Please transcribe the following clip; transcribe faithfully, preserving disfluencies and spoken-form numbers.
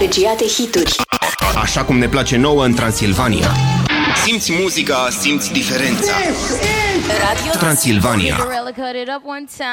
privilegiate hituri. Așa cum ne place nouă în Transilvania. Simți muzica, simți diferența. Radio Transilvania.